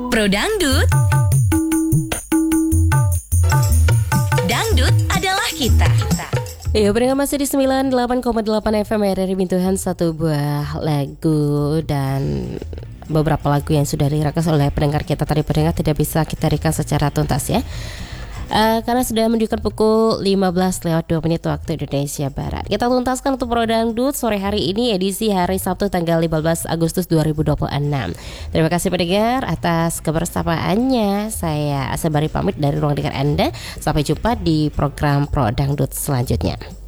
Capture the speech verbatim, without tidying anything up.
Pro Dangdut. Dangdut adalah kita. Iya, pendengar masih di sembilan puluh delapan koma delapan F M R R I Bintuhan. Satu buah lagu dan beberapa lagu yang sudah direkas oleh pendengar kita tadi pendengar tidak bisa kita rekas secara tuntas ya. Uh, karena sudah menunjukkan pukul lima belas lewat dua menit waktu Indonesia Barat. Kita tuntaskan untuk Pro Dangdut sore hari ini edisi hari Sabtu tanggal lima belas Agustus dua ribu dua puluh enam. Terima kasih pendengar atas kebersamaannya. Saya Asabari pamit dari ruang dengar Anda. Sampai jumpa di program Pro Dangdut selanjutnya.